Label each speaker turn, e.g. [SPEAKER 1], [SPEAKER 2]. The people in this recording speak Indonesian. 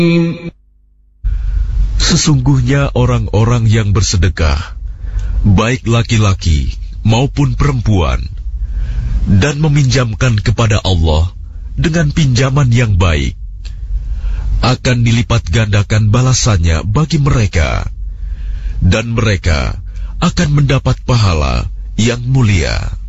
[SPEAKER 1] Sesungguhnya orang-orang yang bersedekah, baik laki-laki maupun perempuan, dan meminjamkan kepada Allah dengan pinjaman yang baik, akan dilipat gandakan balasannya bagi mereka, dan mereka akan mendapat pahala yang mulia.